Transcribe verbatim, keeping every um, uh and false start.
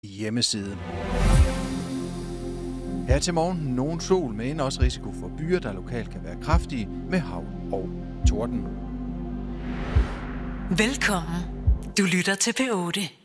hjemmeside. Her til morgen nogen sol, men også risiko for byer, der lokalt kan være kraftige med hagl og torden. Velkommen. Du lytter til P otte.